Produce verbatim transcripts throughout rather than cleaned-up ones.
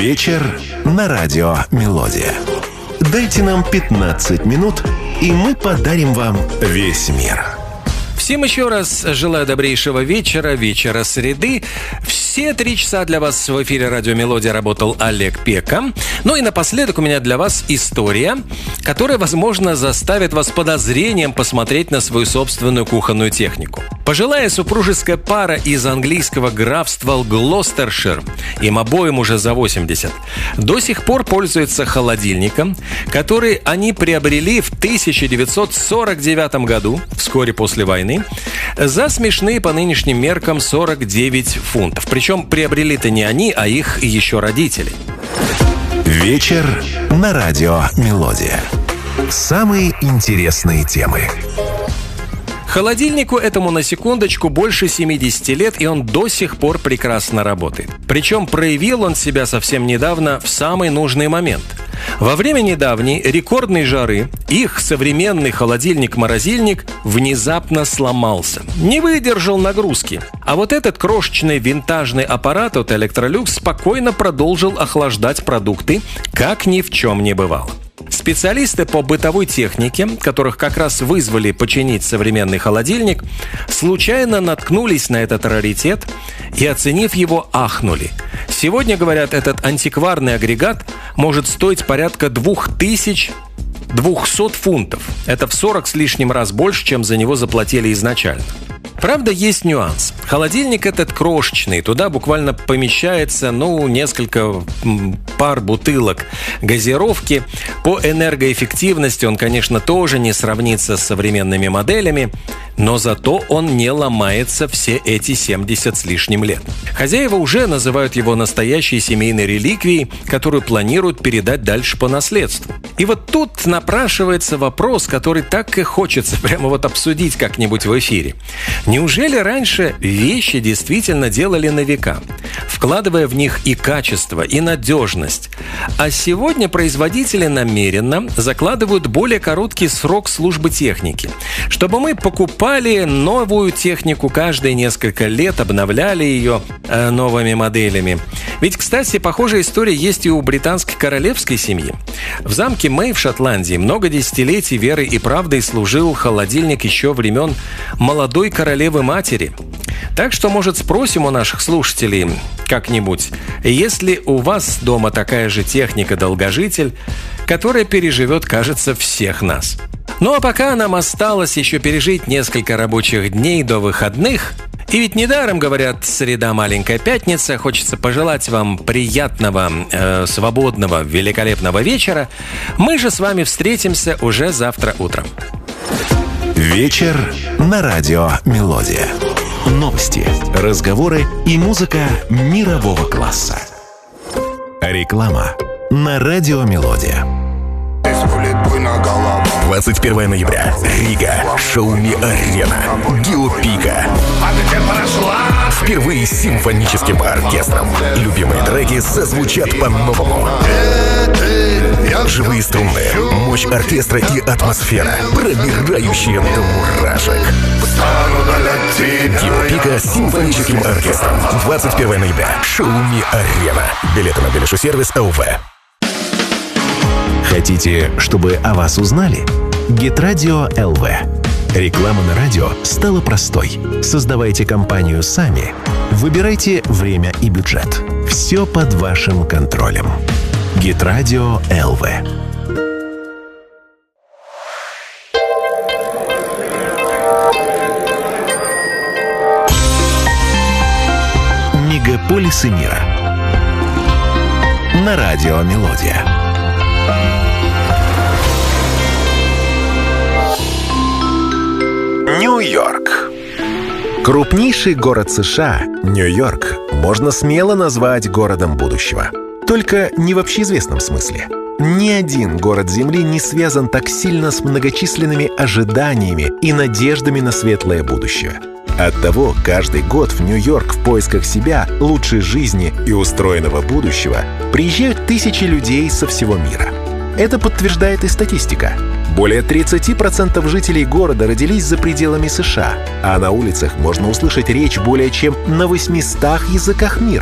Вечер на радио «Мелодия». Дайте нам пятнадцать минут, и мы подарим вам весь мир. Всем еще раз желаю добрейшего вечера, вечера среды. Все три часа для вас в эфире радио «Мелодия» работал Олег Пека. Ну и напоследок у меня для вас история, которая, возможно, заставит вас подозрением посмотреть на свою собственную кухонную технику. Пожилая супружеская пара из английского графства Глостершир, им обоим уже за восемьдесят, до сих пор пользуются холодильником, который они приобрели в тысяча девятьсот сорок девятом году, вскоре после войны, за смешные по нынешним меркам сорок девять фунтов. Причем приобрели-то не они, а их еще родители. Вечер на радио «Мелодия». Самые интересные темы. Холодильнику этому, на секундочку, больше семидесяти лет, и он до сих пор прекрасно работает. Причем проявил он себя совсем недавно в самый нужный момент. Во время недавней рекордной жары их современный холодильник-морозильник внезапно сломался. Не выдержал нагрузки. А вот этот крошечный винтажный аппарат от Electrolux спокойно продолжил охлаждать продукты, как ни в чем не бывало. Специалисты по бытовой технике, которых как раз вызвали починить современный холодильник, случайно наткнулись на этот раритет и, оценив его, ахнули. Сегодня, говорят, этот антикварный агрегат может стоить порядка двух тысяч двухсот фунтов. Это в сорок с лишним раз больше, чем за него заплатили изначально. Правда, есть нюанс. Холодильник этот крошечный, туда буквально помещается, ну, несколько пар бутылок газировки. По энергоэффективности он, конечно, тоже не сравнится с современными моделями, но зато он не ломается все эти семьдесят с лишним лет. Хозяева уже называют его настоящей семейной реликвией, которую планируют передать дальше по наследству. И вот тут напрашивается вопрос, который так и хочется прямо вот обсудить как-нибудь в эфире. Неужели раньше вещи действительно делали на века, вкладывая в них и качество, и надежность? А сегодня производители намеренно закладывают более короткий срок службы техники, чтобы мы покупали новую технику каждые несколько лет, обновляли ее э, новыми моделями. Ведь, кстати, похожая история есть и у британской королевской семьи. В замке Мэй в Шотландии много десятилетий верой и правдой служил холодильник еще времен молодой королевы-матери. Так что, может, спросим у наших слушателей как-нибудь, есть ли у вас дома такая же техника-долгожитель, которая переживет, кажется, всех нас. Ну а пока нам осталось еще пережить несколько рабочих дней до выходных, и ведь недаром говорят «среда, маленькая пятница», хочется пожелать вам приятного, э, свободного, великолепного вечера. Мы же с вами встретимся уже завтра утром. Вечер на радио «Мелодия». Новости, разговоры и музыка мирового класса. Реклама на радио «Мелодия». двадцать первого ноября. Рига. Шауми-арена. Геопика. Впервые с симфоническим оркестром. Любимые треки зазвучат по-новому. Живые струны, мощь оркестра и атмосфера, пробирающая до мурашек. Геопика с симфоническим оркестром. двадцать первого ноября. Шауми-арена. Билеты на Белишу-сервис эй вэ. Хотите, чтобы о вас узнали? Гит-радио эл вэ. Реклама на радио стала простой. Создавайте компанию сами. Выбирайте время и бюджет. Все под вашим контролем. Гит-радио эл вэ. Мегаполисы мира. На радио «Мелодия». Нью-Йорк. Крупнейший город США, Нью-Йорк, можно смело назвать городом будущего. Только не в общеизвестном смысле. Ни один город Земли не связан так сильно с многочисленными ожиданиями и надеждами на светлое будущее. Оттого каждый год в Нью-Йорк в поисках себя, лучшей жизни и устроенного будущего приезжают тысячи людей со всего мира. Это подтверждает и статистика. Более тридцать процентов жителей города родились за пределами США, а на улицах можно услышать речь более чем на восьмистах языках мира.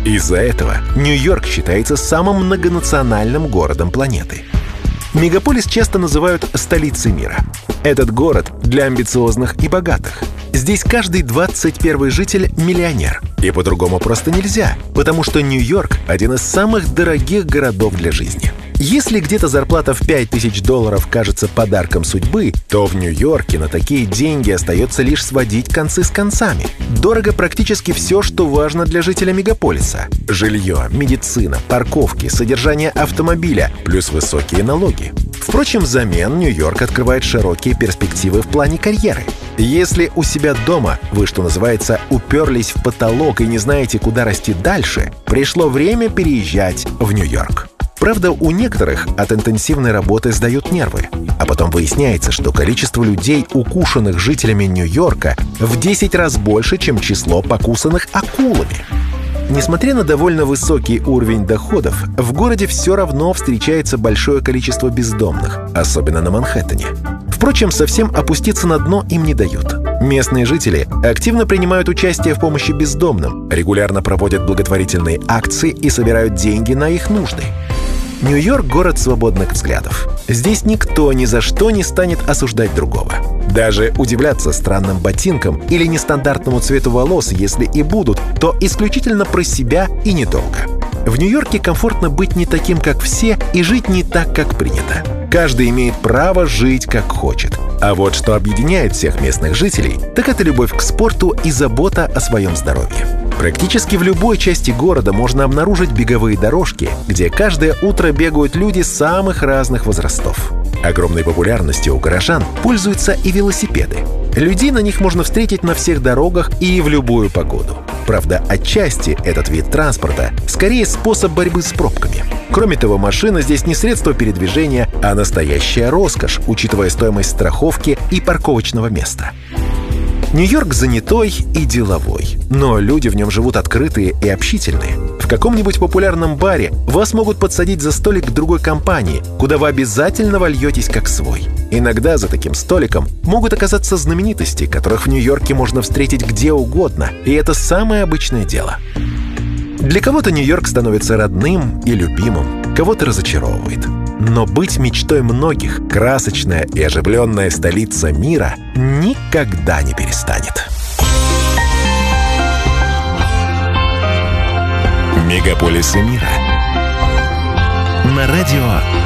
Из-за этого Нью-Йорк считается самым многонациональным городом планеты. Мегаполис часто называют столицей мира. Этот город для амбициозных и богатых. Здесь каждый двадцать первый житель – миллионер. И по-другому просто нельзя, потому что Нью-Йорк – один из самых дорогих городов для жизни. Если где-то зарплата в пять тысяч долларов кажется подарком судьбы, то в Нью-Йорке на такие деньги остается лишь сводить концы с концами. Дорого практически все, что важно для жителя мегаполиса. Жилье, медицина, парковки, содержание автомобиля, плюс высокие налоги. Впрочем, взамен Нью-Йорк открывает широкие перспективы в плане карьеры. Если у себя дома вы, что называется, уперлись в потолок и не знаете, куда расти дальше, пришло время переезжать в Нью-Йорк. Правда, у некоторых от интенсивной работы сдают нервы. А потом выясняется, что количество людей, укушенных жителями Нью-Йорка, в десять раз больше, чем число покусанных акулами. Несмотря на довольно высокий уровень доходов, в городе все равно встречается большое количество бездомных, особенно на Манхэттене. Впрочем, совсем опуститься на дно им не дают. Местные жители активно принимают участие в помощи бездомным, регулярно проводят благотворительные акции и собирают деньги на их нужды. Нью-Йорк – город свободных взглядов. Здесь никто ни за что не станет осуждать другого. Даже удивляться странным ботинкам или нестандартному цвету волос, если и будут, то исключительно про себя и недолго. В Нью-Йорке комфортно быть не таким, как все, и жить не так, как принято. Каждый имеет право жить, как хочет. А вот что объединяет всех местных жителей, так это любовь к спорту и забота о своем здоровье. Практически в любой части города можно обнаружить беговые дорожки, где каждое утро бегают люди самых разных возрастов. Огромной популярностью у горожан пользуются и велосипеды. Людей на них можно встретить на всех дорогах и в любую погоду. Правда, отчасти этот вид транспорта скорее способ борьбы с пробками. Кроме того, машина здесь не средство передвижения, а настоящая роскошь, учитывая стоимость страховки и парковочного места. Нью-Йорк занятой и деловой, но люди в нем живут открытые и общительные. В каком-нибудь популярном баре вас могут подсадить за столик к другой компании, куда вы обязательно вольетесь как свой. Иногда за таким столиком могут оказаться знаменитости, которых в Нью-Йорке можно встретить где угодно, и это самое обычное дело. Для кого-то Нью-Йорк становится родным и любимым, кого-то разочаровывает. Но быть мечтой многих, красочная и оживленная столица мира никогда не перестанет. Мегаполисы мира на радио